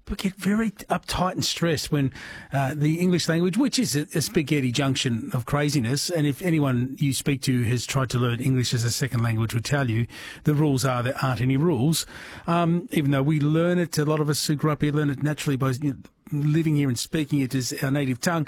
but get very uptight and stressed when the English language, which is a spaghetti junction of craziness, and if anyone you speak to has tried to learn English as a second language would tell you the rules are there aren't any rules, even though we learn it, a lot of us who grew up here learn it naturally by living here and speaking it as our native tongue.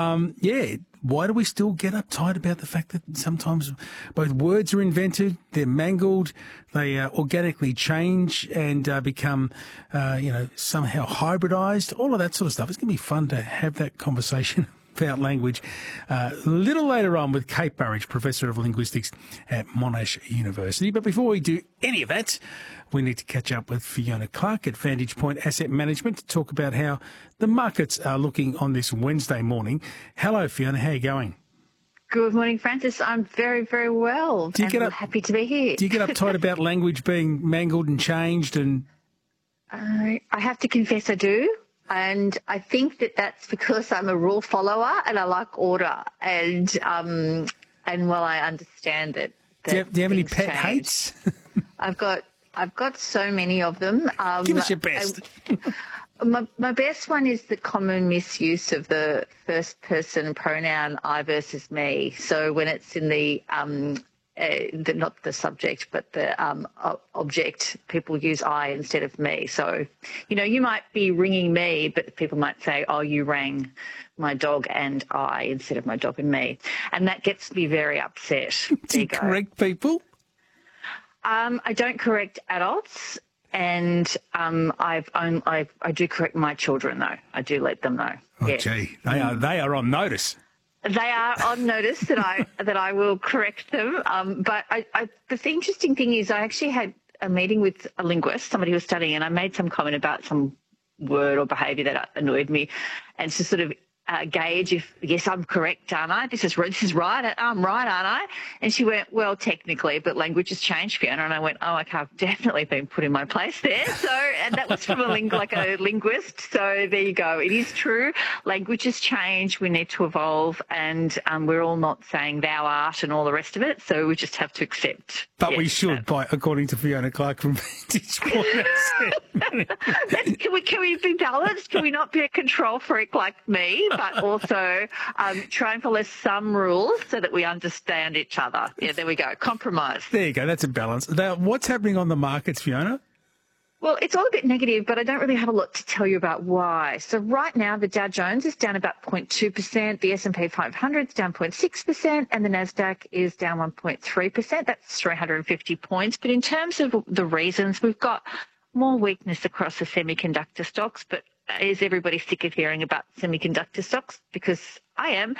Why do we still get uptight about the fact that sometimes both words are invented, they're mangled, they organically change and become, somehow hybridized, all of that sort of stuff? It's going to be fun to have that conversation about language a little later on with Kate Burridge, Professor of Linguistics at Monash University. But before we do any of that, we need to catch up with Fiona Clark at Vantage Point Asset Management to talk about how the markets are looking on this Wednesday morning. Hello, Fiona. How are you going? Good morning, Francis. I'm very, very well. Happy to be here. Do you get uptight about language being mangled and changed? And I have to confess I do. And I think that's because I'm a rule follower and I like order. And while I understand that do you have any pet hates? I've got so many of them. Give us your best. My best one is the common misuse of the first person pronoun I versus me. So when it's in not the subject, but the object, people use I instead of me. So, you might be ringing me, but people might say, oh, you rang my dog and I instead of my dog and me. And that gets me very upset. Do you correct people? I don't correct adults. And I do correct my children, though. I do let them know. Oh, yes. Gee, they are on notice. They are on notice that I will correct them. But the interesting thing is I actually had a meeting with a linguist, somebody who was studying, and I made some comment about some word or behaviour that annoyed me, and to sort of gauge if, yes, I'm correct, aren't I? This is right. I'm right, aren't I? And she went, well, technically, but language has changed, Fiona. And I went, oh, okay, I've definitely been put in my place there. So, and that was from a linguist. So there you go. It is true. Language has changed. We need to evolve, and we're all not saying thou art and all the rest of it. So we just have to accept. But we should, according to Fiona Clark from Vantage Point. Can we be balanced? Can we not be a control freak like me? But also try and follow some rules so that we understand each other. Yeah, there we go. Compromise. There you go. That's a balance. Now, what's happening on the markets, Fiona? Well, it's all a bit negative, but I don't really have a lot to tell you about why. So right now, the Dow Jones is down about 0.2%, the S&P 500 is down 0.6%, and the Nasdaq is down 1.3%. That's 350 points. But in terms of the reasons, we've got more weakness across the semiconductor stocks, but is everybody sick of hearing about semiconductor stocks? Because I am.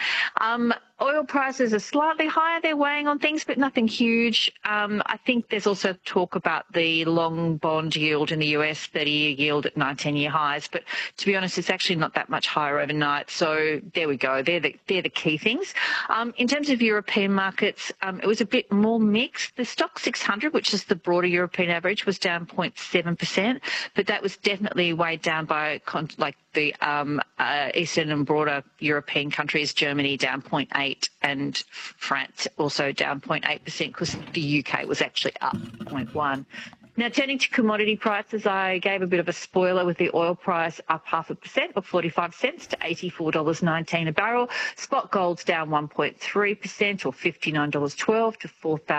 Oil prices are slightly higher. They're weighing on things, but nothing huge. I think there's also talk about the long bond yield in the US, 30-year yield at 19-year highs. But to be honest, it's actually not that much higher overnight. So there we go. They're the key things. In terms of European markets, it was a bit more mixed. The Stock 600, which is the broader European average, was down 0.7%, but that was definitely weighed down by the eastern and broader European countries. Germany down 0.8% and France also down 0.8% because the UK was actually up 0.1%. Now, turning to commodity prices, I gave a bit of a spoiler with the oil price up 0.5% or 45 cents to $84.19 a barrel. Spot gold's down 1.3% or $59.12 to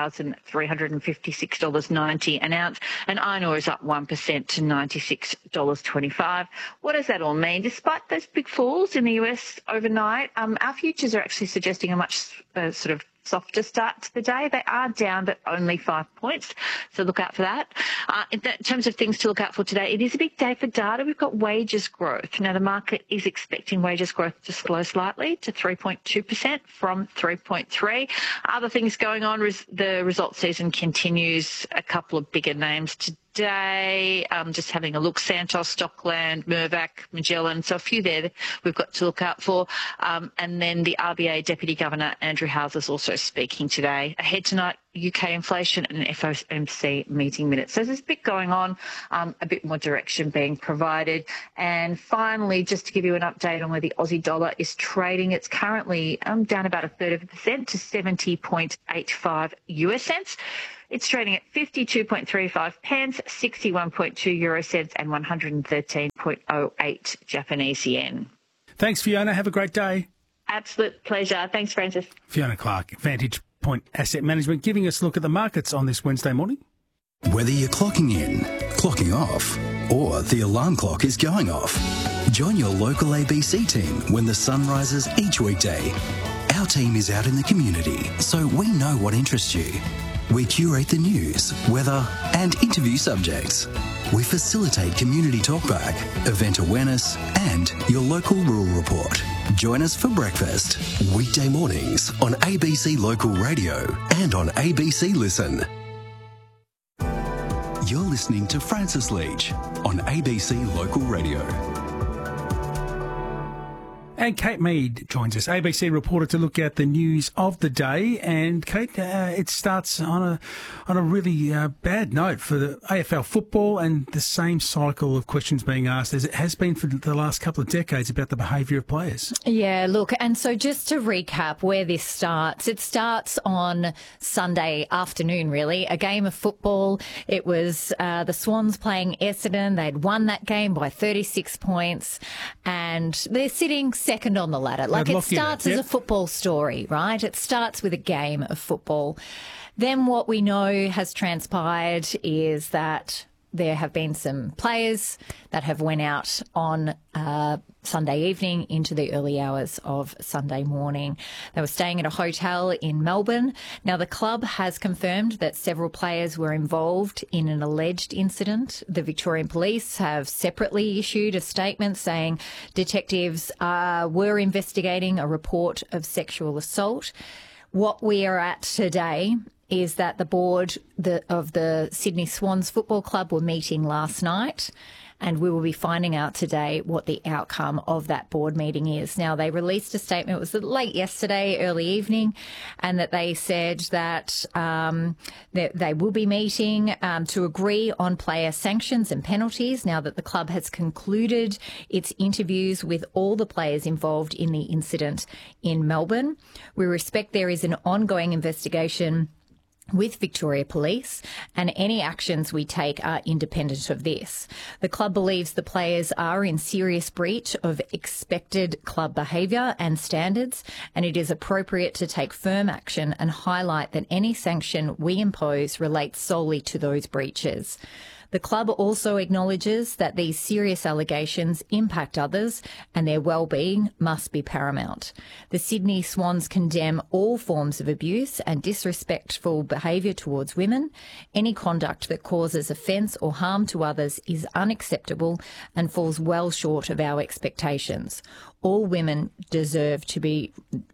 $4,356.90 an ounce. And iron ore is up 1% to $96.25. What does that all mean? Despite those big falls in the US overnight, our futures are actually suggesting a much sort of softer start to the day. They are down, but only 5 points. So look out for that. In terms of things to look out for today, it is a big day for data. We've got wages growth. Now, the market is expecting wages growth to slow slightly to 3.2% from 3.3%. Other things going on, the results season continues. A couple of bigger names today. Just having a look, Santos, Stockland, Mirvac, Magellan, so a few there we've got to look out for. And then the RBA Deputy Governor, Andrew Howes, is also speaking today. Ahead tonight, UK inflation and FOMC meeting minutes. So there's a bit going on, a bit more direction being provided. And finally, just to give you an update on where the Aussie dollar is trading, it's currently down about 1/3% to 70.85 US cents. It's trading at 52.35 pence, 61.2 euro cents and 113. 1.08 Japanese yen. Thanks, Fiona. Have a great day. Absolute pleasure. Thanks, Francis. Fiona Clark, Vantage Point Asset Management, giving us a look at the markets on this Wednesday morning. Whether you're clocking in, clocking off, or the alarm clock is going off, join your local ABC team when the sun rises each weekday. Our team is out in the community, so we know what interests you. We curate the news, weather, and interview subjects. We facilitate community talkback, event awareness, and your local rural report. Join us for breakfast, weekday mornings on ABC Local Radio and on ABC Listen. You're listening to Francis Leach on ABC Local Radio. And Kate Mead joins us, ABC reporter, to look at the news of the day. And Kate, it starts on a really bad note for the AFL football, and the same cycle of questions being asked as it has been for the last couple of decades about the behaviour of players. Yeah, look, and so just to recap where this starts, it starts on Sunday afternoon, really, a game of football. It was the Swans playing Essendon. They'd won that game by 36 points, and they're sitting second on the ladder. Like, it starts as a football story, right? It starts with a game of football. Then what we know has transpired is that there have been some players that have went out on Sunday evening into the early hours of Sunday morning. They were staying at a hotel in Melbourne. Now, the club has confirmed that several players were involved in an alleged incident. The Victorian Police have separately issued a statement saying detectives were investigating a report of sexual assault. What we are at today is that the board of the Sydney Swans Football Club were meeting last night, and we will be finding out today what the outcome of that board meeting is. Now, they released a statement, it was late yesterday, early evening, and that they said that they will be meeting to agree on player sanctions and penalties now that the club has concluded its interviews with all the players involved in the incident in Melbourne. We respect there is an ongoing investigation with Victoria Police, and any actions we take are independent of this. The club believes the players are in serious breach of expected club behaviour and standards, and it is appropriate to take firm action and highlight that any sanction we impose relates solely to those breaches. The club also acknowledges that these serious allegations impact others and their well-being must be paramount. The Sydney Swans condemn all forms of abuse and disrespectful behaviour towards women. Any conduct that causes offence or harm to others is unacceptable and falls well short of our expectations. All women deserve to be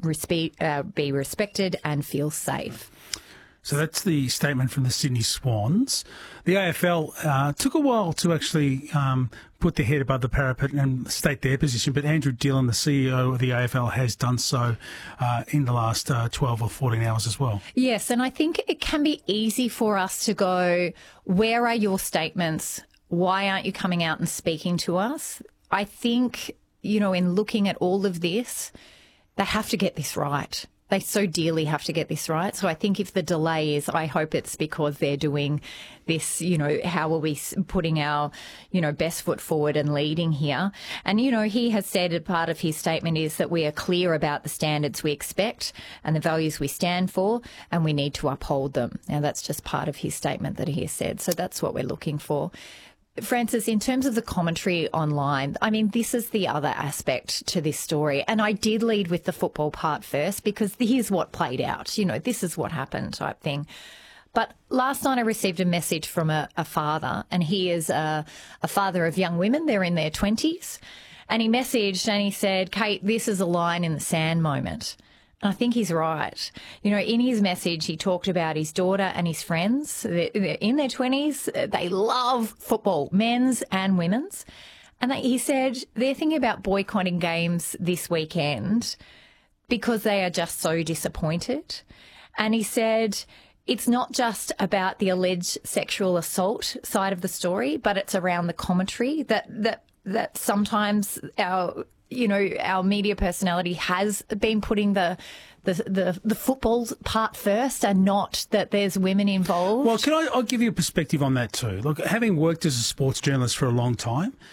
respected and feel safe. So that's the statement from the Sydney Swans. The AFL took a while to actually put their head above the parapet and state their position, but Andrew Dillon, the CEO of the AFL, has done so in the last 12 or 14 hours as well. Yes, and I think it can be easy for us to go, where are your statements? Why aren't you coming out and speaking to us? I think, in looking at all of this, they have to get this right. They so dearly have to get this right. So I think if the delay is, I hope it's because they're doing this, how are we putting our, best foot forward and leading here? And, he has said a part of his statement is that we are clear about the standards we expect and the values we stand for, and we need to uphold them. Now, that's just part of his statement that he has said. So that's what we're looking for. Francis, in terms of the commentary online, this is the other aspect to this story. And I did lead with the football part first because here's what played out. This is what happened type thing. But last night I received a message from a father, and he is a father of young women. They're in their 20s. And he messaged and he said, Kate, this is a line in the sand moment. I think he's right. In his message, he talked about his daughter and his friends. They're in their 20s. They love football, men's and women's. And he said they're thinking about boycotting games this weekend because they are just so disappointed. And he said it's not just about the alleged sexual assault side of the story, but it's around the commentary that sometimes our media personality has been putting the football part first, and not that there's women involved. Well, I'll give you a perspective on that too. Look, having worked as a sports journalist for a long time,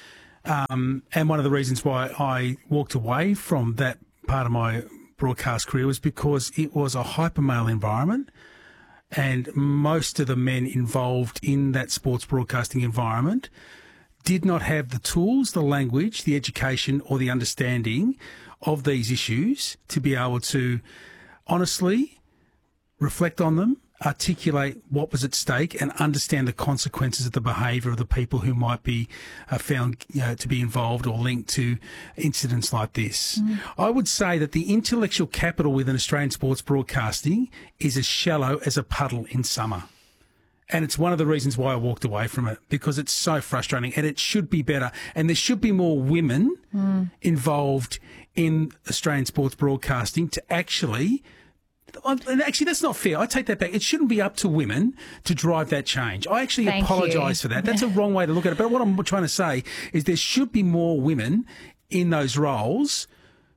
And one of the reasons why I walked away from that part of my broadcast career was because it was a hyper-male environment, and most of the men involved in that sports broadcasting environment did not have the tools, the language, the education or the understanding of these issues to be able to honestly reflect on them, articulate what was at stake and understand the consequences of the behaviour of the people who might be found to be involved or linked to incidents like this. I would say that the intellectual capital within Australian sports broadcasting is as shallow as a puddle in summer. And it's one of the reasons why I walked away from it, because it's so frustrating and it should be better. And there should be more women involved in Australian sports broadcasting to actually... And actually, that's not fair. I take that back. It shouldn't be up to women to drive that change. I actually apologise for that. That's a wrong way to look at it. But what I'm trying to say is there should be more women in those roles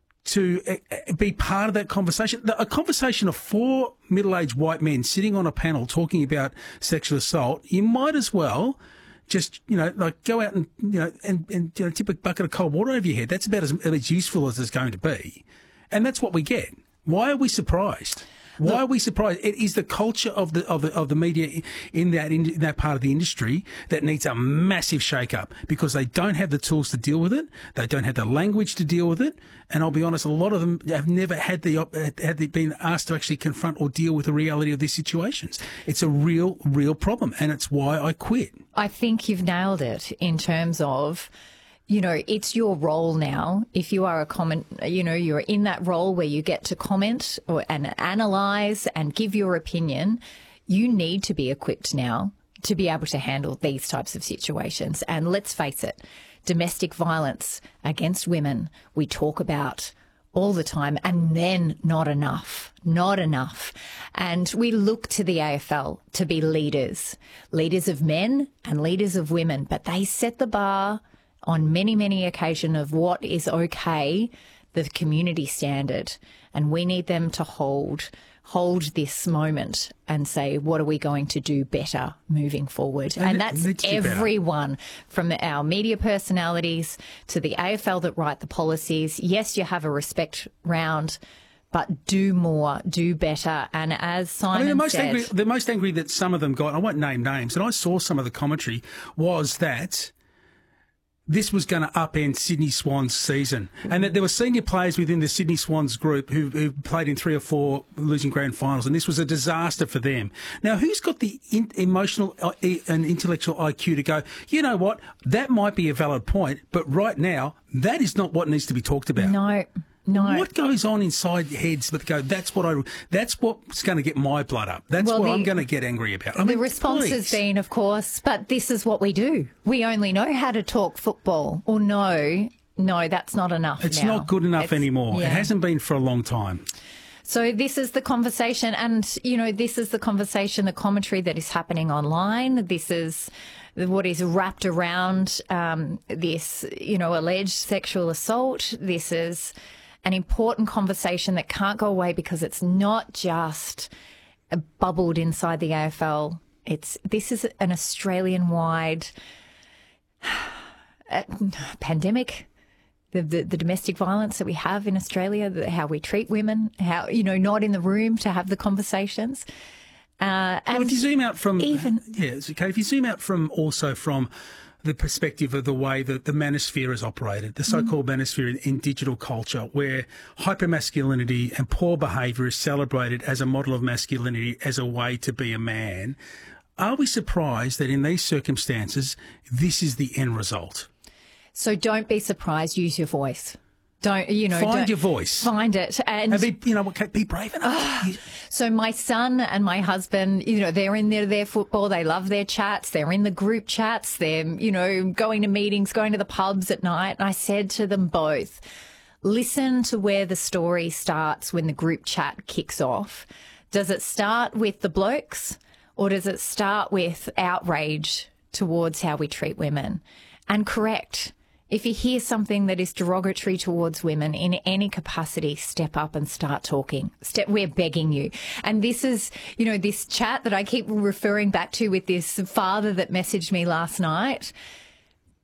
to be part of that conversation. A conversation of 4 middle-aged white men sitting on a panel talking about sexual assault, you might as well just, go out and, and tip a bucket of cold water over your head. That's about as useful as it's going to be. And that's what we get. Why are we surprised? Why are we surprised? It is the culture of the media in that part of the industry that needs a massive shake-up, because they don't have the tools to deal with it. They don't have the language to deal with it. And I'll be honest, a lot of them have never had been asked to actually confront or deal with the reality of these situations. It's a real problem, and it's why I quit. I think you've nailed it in terms of... it's your role now. If you are you're in that role where you get to comment and analyse and give your opinion, you need to be equipped now to be able to handle these types of situations. And let's face it, domestic violence against women, we talk about all the time, and then not enough. And we look to the AFL to be leaders of men and leaders of women, but they set the bar on many, many occasions of what is okay, the community standard. And we need them to hold this moment and say, what are we going to do better moving forward? And that's everyone, from our media personalities to the AFL that write the policies. Yes, you have a respect round, but do more, do better. And as Simon said... the most angry that some of them got, I won't name names, and I saw some of the commentary, was that this was going to upend Sydney Swans' season, and that there were senior players within the Sydney Swans group who played in 3 or 4 losing grand finals, and this was a disaster for them. Now, who's got the emotional and intellectual IQ to go, you know what, that might be a valid point, but right now, that is not what needs to be talked about. No. What goes on inside heads that go, that's what's going to get my blood up. That's what I'm going to get angry about. The response has been, of course, but this is what we do. We only know how to talk football. Or no, that's not enough. It's not good enough anymore. Yeah. It hasn't been for a long time. So this is the conversation, and, this is the conversation, the commentary that is happening online. This is what is wrapped around this, alleged sexual assault. This is an important conversation that can't go away, because it's not just bubbled inside the AFL. This is an Australian-wide pandemic. The domestic violence that we have in Australia, how we treat women, how, not in the room to have the conversations. And if you zoom out from if you zoom out from the perspective of the way that the manosphere is operated, the so-called manosphere in digital culture, where hypermasculinity and poor behaviour is celebrated as a model of masculinity, as a way to be a man, are we surprised that in these circumstances, this is the end result? So don't be surprised. Use your voice. Find your voice. Find it. And be brave enough. So my son and my husband, they're in their football. They love their chats. They're in the group chats. They're, going to meetings, going to the pubs at night. And I said to them both, listen to where the story starts when the group chat kicks off. Does it start with the blokes, or does it start with outrage towards how we treat women? And correct. If you hear something that is derogatory towards women in any capacity, step up and start talking. We're begging you. And this is, this chat that I keep referring back to with this father that messaged me last night.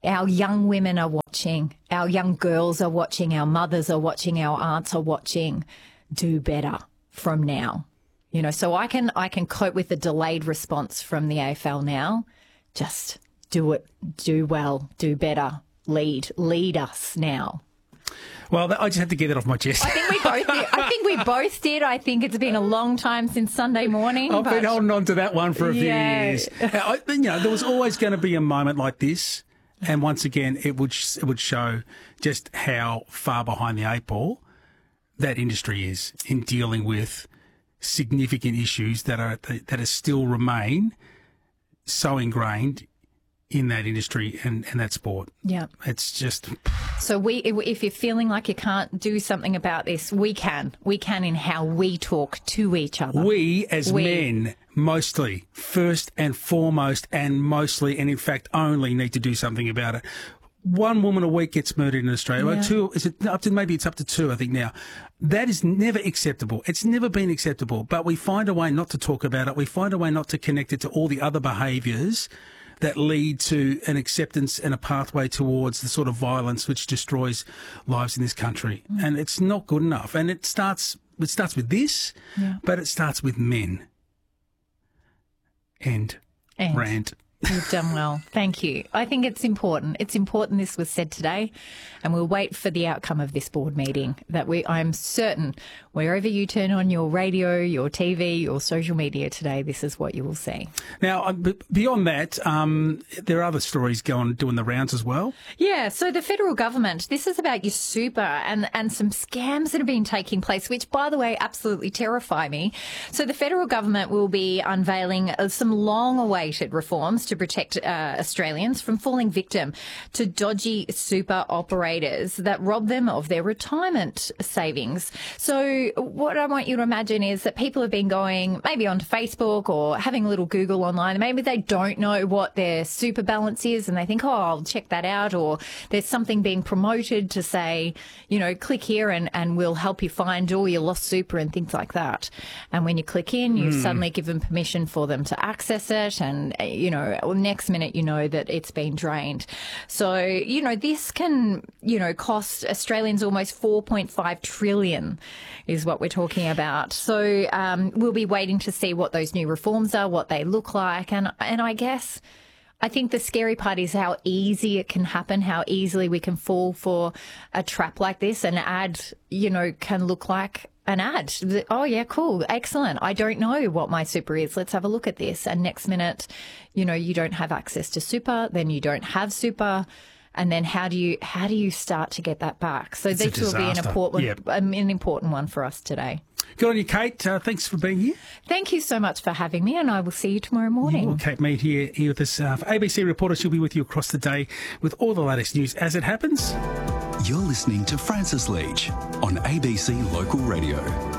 Our young women are watching. Our young girls are watching. Our mothers are watching. Our aunts are watching. Do better from now. You know, so I can cope with the delayed response from the AFL now. Just do it. Do well. Do better. Lead us now. Well, I just had to get it off my chest. I think we both did. I think it's been a long time since Sunday morning. I've been holding on to that one for a few years. There was always going to be a moment like this, and once again, it would show just how far behind the eight ball that industry is in dealing with significant issues that still remain so ingrained in that industry and that sport. Yeah. It's just... So if you're feeling like you can't do something about this, we can. We can in how we talk to each other. We as men, mostly, first and foremost and mostly, and in fact only need to do something about it. One woman a week gets murdered in Australia. Yeah. Two, maybe it's up to two, I think now. That is never acceptable. It's never been acceptable. But we find a way not to talk about it. We find a way not to connect it to all the other behaviours that lead to an acceptance and a pathway towards the sort of violence which destroys lives in this country. And it's not good enough. And it starts with this, but it starts with men. End. Rant. You've done well. Thank you. I think it's important. It's important this was said today, and we'll wait for the outcome of this board meeting. I'm certain wherever you turn on your radio, your TV, your social media today, this is what you will see. Now, beyond that, there are other stories doing the rounds as well. Yeah, so the federal government, this is about your super and some scams that have been taking place, which, by the way, absolutely terrify me. So the federal government will be unveiling some long-awaited reforms to protect Australians from falling victim to dodgy super operators that rob them of their retirement savings. So what I want you to imagine is that people have been going maybe onto Facebook or having a little Google online. Maybe they don't know what their super balance is and they think, oh, I'll check that out. Or there's something being promoted to say, you know, click here and we'll help you find all your lost super and things like that. And when you click in, you suddenly give them permission for them to access it. And, you know, next minute, you know that it's been drained. So, you know, this can, you know, cost Australians almost 4.5 trillion is what we're talking about. So we'll be waiting to see what those new reforms are, what they look like. And I think the scary part is how easy it can happen, how easily we can fall for a trap like this. An ad, you know, can look like an ad. Oh, yeah, cool. Excellent. I don't know what my super is. Let's have a look at this. And next minute, you know, you don't have access to super, then you don't have super. And then how do you start to get that back? So this will be an important one for us today. Good on you, Kate. Thanks for being here. Thank you so much for having me, and I will see you tomorrow morning. Well, Kate Mead here with us. ABC reporter. She'll be with you across the day with all the latest news as it happens. You're listening to Francis Leach on ABC Local Radio.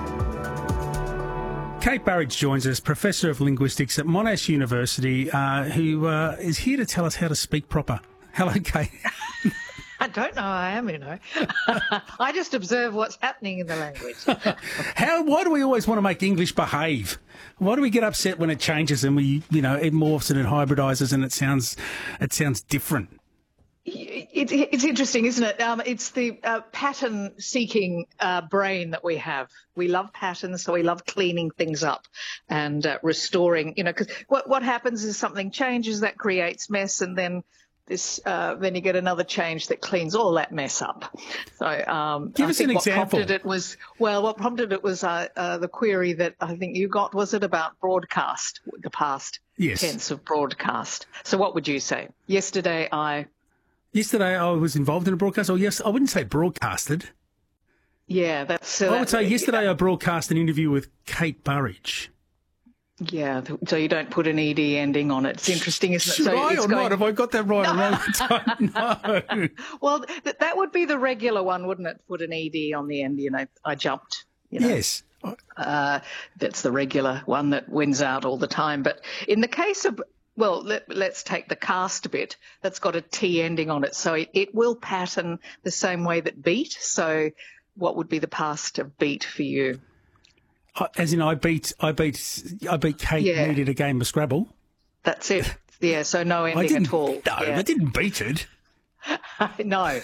Kate Burridge joins us, Professor of Linguistics at Monash University, who is here to tell us how to speak proper. Hello, Kate. I don't know how I am, you know. I just observe what's happening in the language. Why do we always want to make English behave? Why do we get upset when it changes and it morphs and it hybridises and it sounds different? It's interesting, isn't it? It's the pattern-seeking brain that we have. We love patterns, so we love cleaning things up and restoring. You know, because what happens is something changes that creates mess, and then then you get another change that cleans all that mess up. So give us an example. What prompted it was the query that I think you got. Was it about broadcast, the past tense of broadcast? So what would you say? Yesterday I was involved in a broadcast. Yes, I wouldn't say broadcasted. Yeah, that's. I would say yesterday I broadcast an interview with Kate Burridge. Yeah, so you don't put an ED ending on it. It's interesting, isn't it? Should I or not? Have I got that right or wrong? I don't know. Well, that would be the regular one, wouldn't it? Put an ED on the end, you know, I jumped. You know. Yes. That's the regular one that wins out all the time. But in the case of, well, let's take the cast bit. That's got a T ending on it. So it will pattern the same way that beat. So what would be the past of beat for you? As in, I beat Kate Mead at a game of Scrabble. That's it. Yeah, so no ending at all. No, I didn't beat it. No,